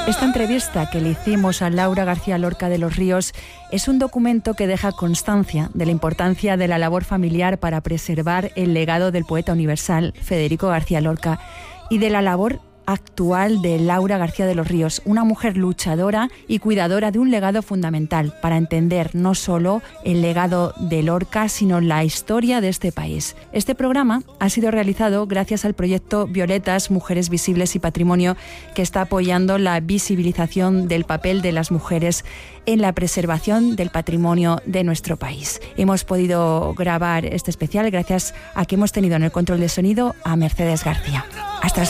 Esta entrevista que le hicimos a Laura García Lorca de los Ríos es un documento que deja constancia de la importancia de la labor familiar para preservar el legado del poeta universal Federico García Lorca y de la labor actual de Laura García de los Ríos, una mujer luchadora y cuidadora de un legado fundamental para entender no solo el legado de Lorca, sino la historia de este país. Este programa ha sido realizado gracias al proyecto Violetas, Mujeres Visibles y Patrimonio, que está apoyando la visibilización del papel de las mujeres en la preservación del patrimonio de nuestro país. Hemos podido grabar este especial gracias a que hemos tenido en el control de sonido a Mercedes García. Hasta la